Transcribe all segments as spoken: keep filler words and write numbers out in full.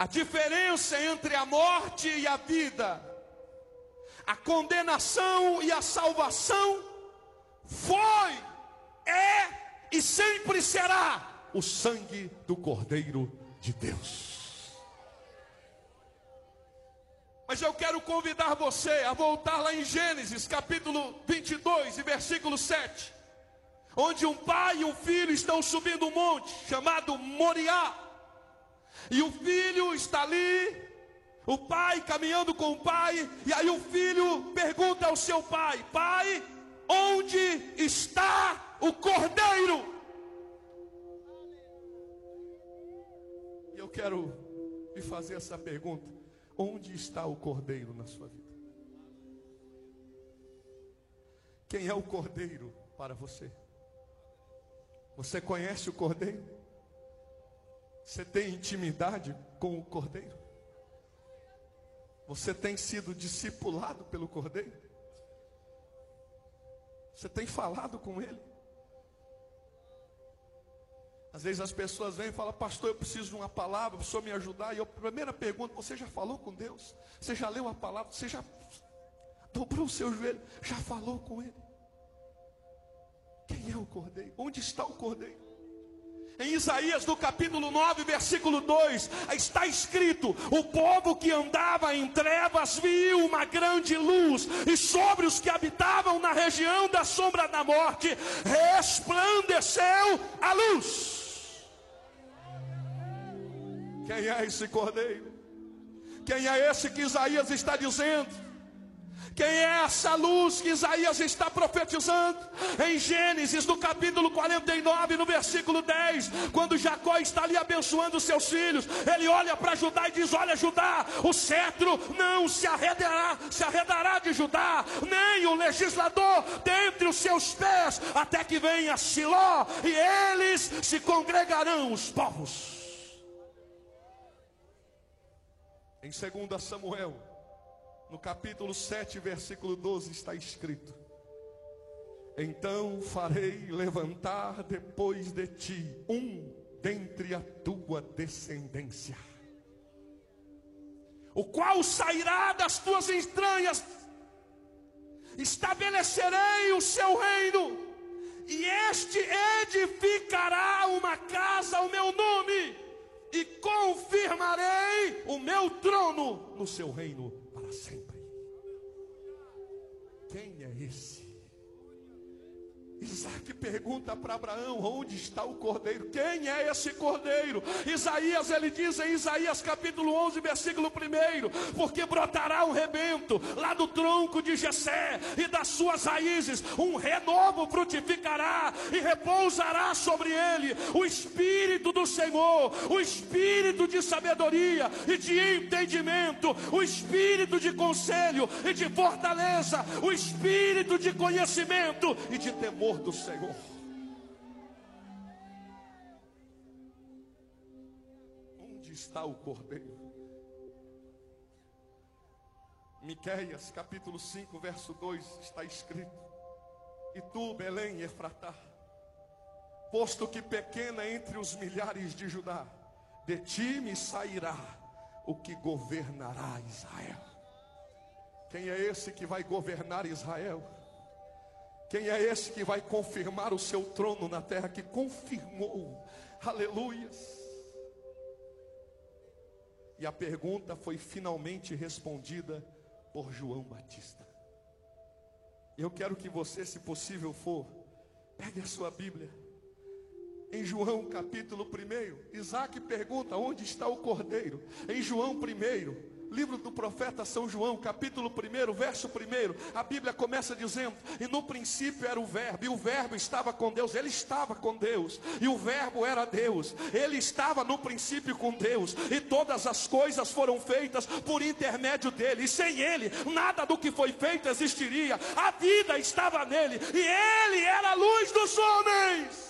A diferença entre a morte e a vida, a condenação e a salvação, foi, é e sempre será o sangue do Cordeiro de Deus. Mas eu quero convidar você a voltar lá em Gênesis capítulo vinte e dois e versículo sete, onde um pai e um filho estão subindo um monte chamado Moriá. E o filho está ali, o pai caminhando com o pai, e aí o filho pergunta ao seu pai: pai, onde está o cordeiro? E eu quero lhe fazer essa pergunta: onde está o cordeiro na sua vida? Quem é o cordeiro para você? Você conhece o cordeiro? Você tem intimidade com o cordeiro? Você tem sido discipulado pelo cordeiro? Você tem falado com ele? Às vezes as pessoas vêm e falam: pastor, eu preciso de uma palavra, para o senhor me ajudar. E eu, a primeira pergunta: você já falou com Deus? Você já leu a palavra? Você já dobrou o seu joelho? Já falou com ele? Quem é o cordeiro? Onde está o cordeiro? Em Isaías no capítulo nove, versículo dois, está escrito: o povo que andava em trevas viu uma grande luz, e sobre os que habitavam na região da sombra da morte resplandeceu a luz. Quem é esse cordeiro? Quem é esse que Isaías está dizendo? Quem é essa luz que Isaías está profetizando? Em Gênesis, no capítulo quarenta e nove, no versículo dez, quando Jacó está ali abençoando os seus filhos, ele olha para Judá e diz: olha, Judá, o cetro não se arredará, se arredará de Judá, nem o legislador dentre os seus pés, até que venha Siló, e eles se congregarão, os povos. Em dois Samuel, no capítulo sete, versículo doze, está escrito: então farei levantar depois de ti um dentre a tua descendência, o qual sairá das tuas entranhas, estabelecerei o seu reino, e este edificará uma casa ao meu nome, e confirmarei o meu trono no seu reino para sempre. Quem é esse? Isaac pergunta para Abraão: onde está o cordeiro? Quem é esse cordeiro? Isaías, ele diz em Isaías capítulo onze, versículo um: porque brotará um rebento lá do tronco de Jessé, e das suas raízes um renovo frutificará, e repousará sobre ele o Espírito do Senhor, o Espírito de sabedoria e de entendimento, o Espírito de conselho e de fortaleza, o Espírito de conhecimento e de temor do Senhor. Onde está o cordeiro? Miqueias capítulo cinco, verso dois, está escrito: e tu, Belém Efratá, posto que pequena entre os milhares de Judá, de ti me sairá o que governará Israel. Quem é esse que vai governar Israel? Quem é esse que vai confirmar o seu trono na terra? Que confirmou, aleluias. E a pergunta foi finalmente respondida por João Batista. Eu quero que você, se possível for, pegue a sua Bíblia. Em João capítulo um, Isaac pergunta: onde está o cordeiro? Em João um, livro do profeta São João, capítulo um, verso um, a Bíblia começa dizendo: e no princípio era o verbo, e o verbo estava com Deus. Ele estava com Deus, e o verbo era Deus. Ele estava no princípio com Deus, e todas as coisas foram feitas por intermédio dele, e sem ele nada do que foi feito existiria. A vida estava nele, e ele era a luz dos homens.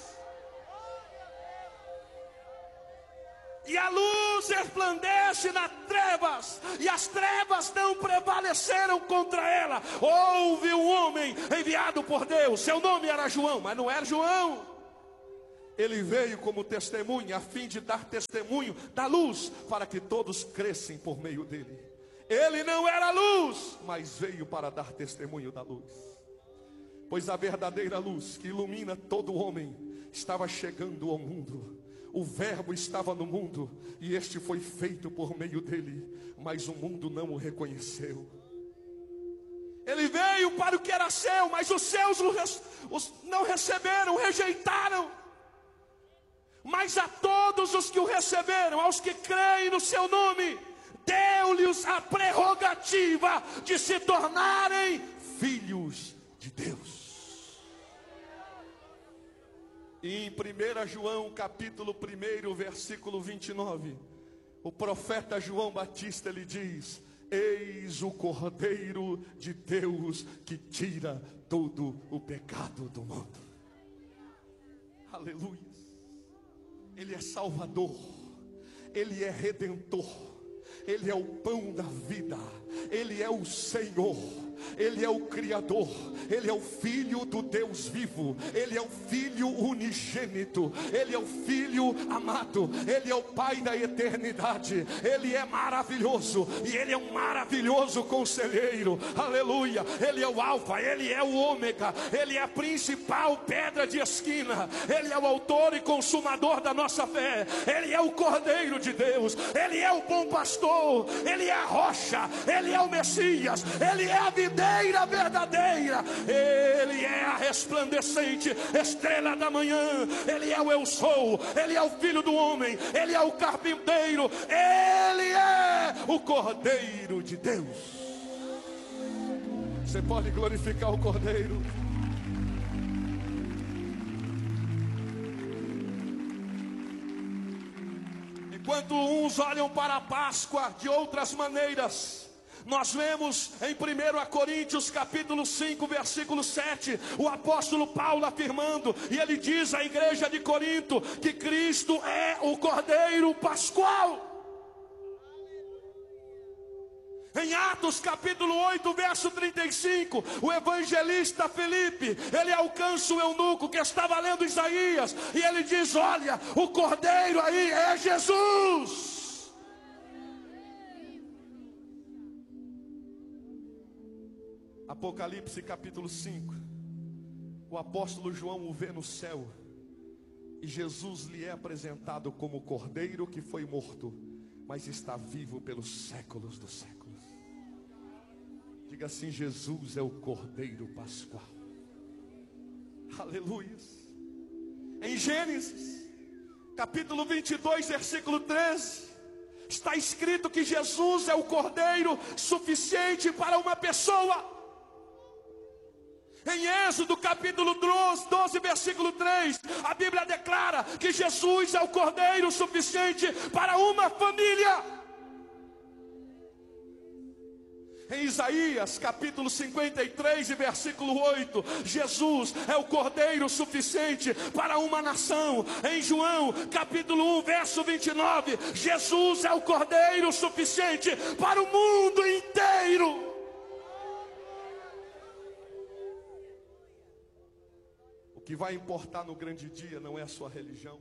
E a luz resplandece nas trevas, e as trevas não prevaleceram contra ela. Houve um homem enviado por Deus, seu nome era João, mas não era João. Ele veio como testemunha, a fim de dar testemunho da luz, para que todos crescem por meio dele. Ele não era luz, mas veio para dar testemunho da luz. Pois a verdadeira luz que ilumina todo homem estava chegando ao mundo. O verbo estava no mundo, e este foi feito por meio dele, mas o mundo não o reconheceu. Ele veio para o que era seu, mas os seus os não receberam, rejeitaram. Mas a todos os que o receberam, aos que creem no seu nome, deu-lhes a prerrogativa de se tornarem filhos de Deus. E em primeiro João capítulo um, versículo vinte e nove, o profeta João Batista lhe diz: eis o Cordeiro de Deus que tira todo o pecado do mundo. Aleluia. Ele é Salvador, Ele é Redentor, Ele é o pão da vida, Ele é o Senhor, Ele é o Criador, Ele é o Filho do Deus vivo, Ele é o Filho unigênito, Ele é o Filho amado, Ele é o Pai da eternidade, Ele é maravilhoso, e Ele é um maravilhoso conselheiro, aleluia. Ele é o Alfa, Ele é o Ômega, Ele é a principal pedra de esquina, Ele é o autor e consumador da nossa fé, Ele é o Cordeiro de Deus, Ele é o bom pastor, Ele é a rocha, Ele é o Messias, Ele é a videira verdadeira, Ele é a resplandecente estrela da manhã, Ele é o eu sou, Ele é o Filho do homem, Ele é o carpinteiro, Ele é o Cordeiro de Deus. Você pode glorificar o Cordeiro. Enquanto uns olham para a Páscoa de outras maneiras, nós vemos em primeiro Coríntios capítulo cinco, versículo sete, o apóstolo Paulo afirmando, e ele diz à igreja de Corinto, que Cristo é o Cordeiro Pascual. Em Atos capítulo oito, verso trinta e cinco, o evangelista Filipe, ele alcança o eunuco que estava lendo Isaías, e ele diz: olha, o Cordeiro aí é Jesus. Apocalipse capítulo cinco, o apóstolo João o vê no céu, e Jesus lhe é apresentado como o Cordeiro que foi morto, mas está vivo pelos séculos dos séculos. Diga assim: Jesus é o Cordeiro Pascual. Aleluia. Em Gênesis capítulo vinte e dois, versículo treze, está escrito que Jesus é o Cordeiro suficiente para uma pessoa. Em Êxodo capítulo doze, versículo três, a Bíblia declara que Jesus é o Cordeiro suficiente para uma família. Em Isaías capítulo cinquenta e três, versículo oito, Jesus é o Cordeiro suficiente para uma nação. Em João capítulo um, verso vinte e nove, Jesus é o Cordeiro suficiente para o mundo inteiro. O que vai importar no grande dia não é a sua religião,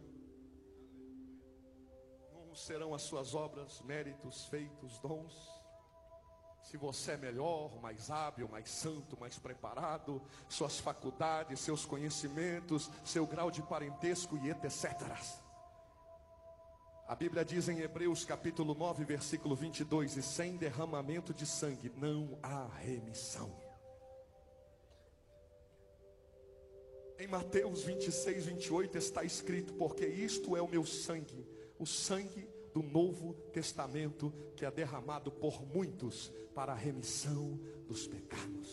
não serão as suas obras, méritos, feitos, dons. Se você é melhor, mais hábil, mais santo, mais preparado, suas faculdades, seus conhecimentos, seu grau de parentesco e etcétera. A Bíblia diz em Hebreus capítulo nove, versículo vinte e dois, e sem derramamento de sangue não há remissão. Em Mateus vinte e seis, vinte e oito está escrito: porque isto é o meu sangue, o sangue do Novo Testamento, que é derramado por muitos para a remissão dos pecados.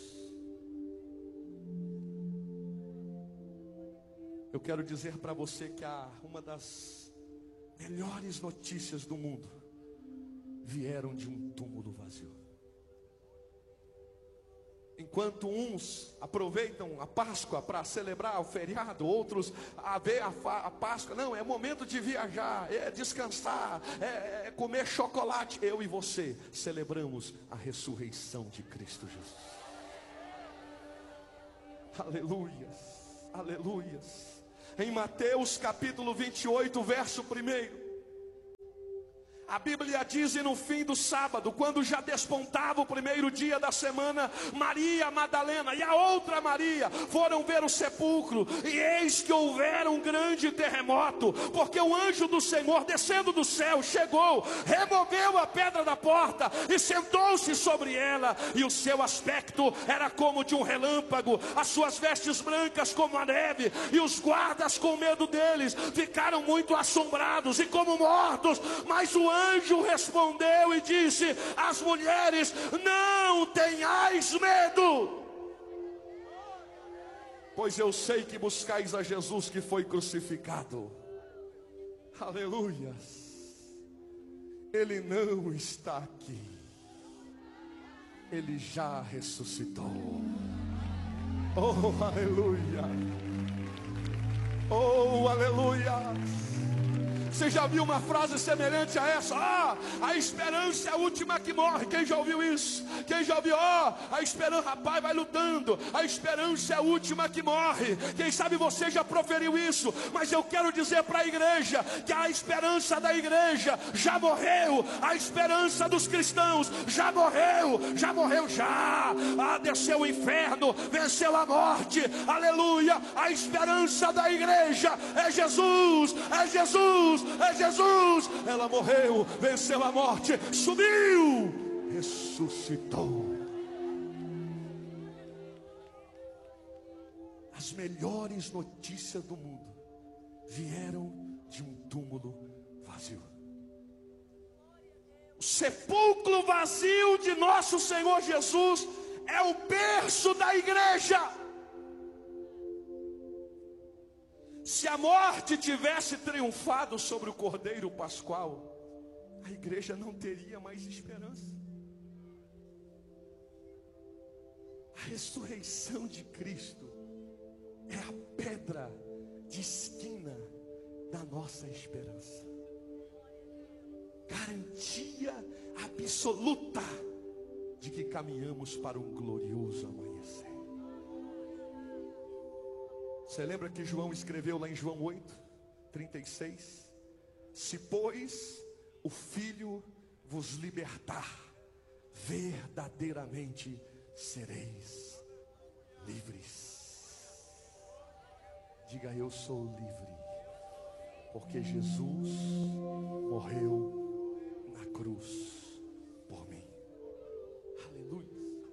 Eu quero dizer para você que há uma das melhores notícias do mundo vieram de um túmulo vazio. Enquanto uns aproveitam a Páscoa para celebrar o feriado, outros a ver a, a Páscoa, não, é momento de viajar, é descansar, é, é comer chocolate. Eu e você celebramos a ressurreição de Cristo Jesus. Aleluias, aleluias. Em Mateus capítulo vinte e oito, verso primeiro, a Bíblia diz: e no fim do sábado, quando já despontava o primeiro dia da semana, Maria Madalena e a outra Maria foram ver o sepulcro, e eis que houvera um grande terremoto, porque o anjo do Senhor, descendo do céu, chegou, removeu a pedra da porta e sentou-se sobre ela, e o seu aspecto era como de um relâmpago, as suas vestes brancas como a neve, e os guardas, com medo deles, ficaram muito assombrados e como mortos. Mas o anjo anjo respondeu e disse às mulheres: não tenhais medo, pois eu sei que buscais a Jesus que foi crucificado. Aleluias. Ele não está aqui, ele já ressuscitou. Oh, aleluia. Oh, aleluia. Você já viu uma frase semelhante a essa? Ah, a esperança é a última que morre. Quem já ouviu isso? Quem já ouviu? Ah, a esperança, rapaz, vai lutando. A esperança é a última que morre. Quem sabe você já proferiu isso? Mas eu quero dizer para a igreja que a esperança da igreja já morreu. A esperança dos cristãos já morreu. Já morreu já. Ah, desceu o inferno, venceu a morte. Aleluia. A esperança da igreja é Jesus. É Jesus. É Jesus. Ela morreu, venceu a morte, subiu, ressuscitou. As melhores notícias do mundo vieram de um túmulo vazio. O sepulcro vazio de nosso Senhor Jesus é o berço da igreja. Se a morte tivesse triunfado sobre o Cordeiro Pascual, a igreja não teria mais esperança. A ressurreição de Cristo é a pedra de esquina da nossa esperança. Garantia absoluta de que caminhamos para um glorioso amanhecer. Você lembra que João escreveu lá em João oito, trinta e seis? Se pois o Filho vos libertar, verdadeiramente sereis livres. Diga: eu sou livre, porque Jesus morreu na cruz por mim. Aleluia.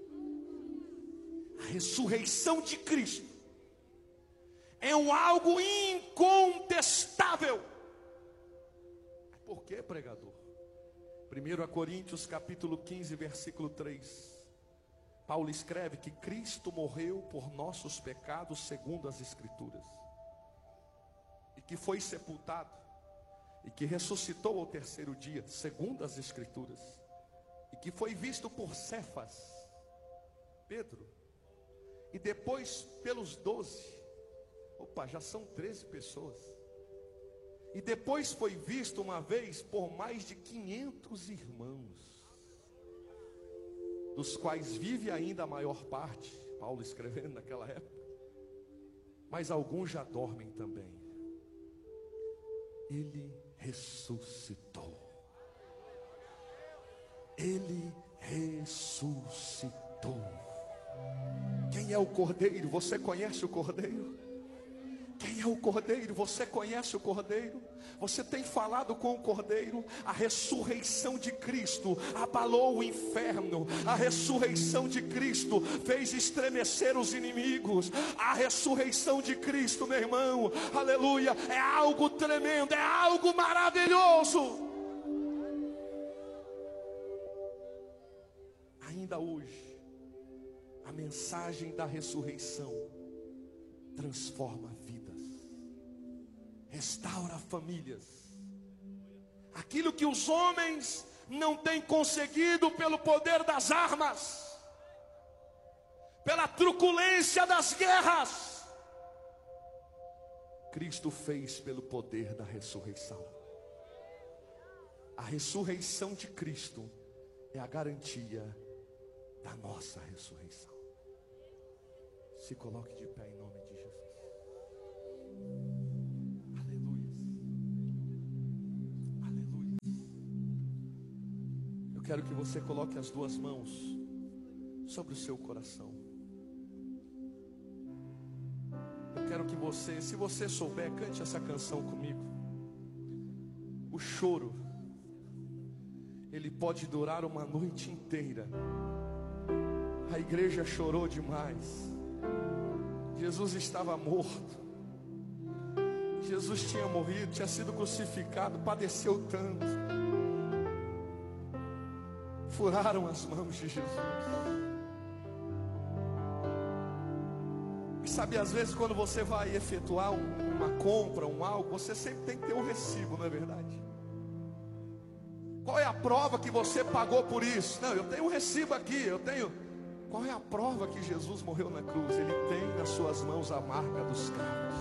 A ressurreição de Cristo é um algo incontestável. Por quê, pregador? primeiro Coríntios capítulo quinze, versículo três. Paulo escreve que Cristo morreu por nossos pecados segundo as Escrituras, e que foi sepultado, e que ressuscitou ao terceiro dia segundo as Escrituras, e que foi visto por Cefas, Pedro, e depois pelos doze. Opa, já são treze pessoas. E depois foi visto uma vez por mais de quinhentos irmãos, dos quais vive ainda a maior parte, Paulo escrevendo naquela época, mas alguns já dormem também. Ele ressuscitou. Ele ressuscitou. Quem é o Cordeiro? Você conhece o Cordeiro? Quem é o Cordeiro? Você conhece o Cordeiro? Você tem falado com o Cordeiro? A ressurreição de Cristo abalou o inferno. A ressurreição de Cristo fez estremecer os inimigos. A ressurreição de Cristo, meu irmão, aleluia, é algo tremendo, é algo maravilhoso. Ainda hoje, a mensagem da ressurreição transforma vidas, restaura famílias. Aquilo que os homens não têm conseguido pelo poder das armas, pela truculência das guerras, Cristo fez pelo poder da ressurreição. A ressurreição de Cristo é a garantia da nossa ressurreição. Se coloque de pé em nome de Jesus. quero que você coloque as duas mãos sobre o seu coração. Eu quero que você, se você souber, cante essa canção comigo. O choro, ele pode durar uma noite inteira. A igreja chorou demais. Jesus estava morto. Jesus tinha morrido, tinha sido crucificado, padeceu tanto. Furaram as mãos de Jesus. E sabe, às vezes quando você vai efetuar um, uma compra, um algo, você sempre tem que ter um recibo, não é verdade? Qual é a prova que você pagou por isso? Não, eu tenho um recibo aqui, eu tenho. Qual é a prova que Jesus morreu na cruz? Ele tem nas suas mãos a marca dos cravos.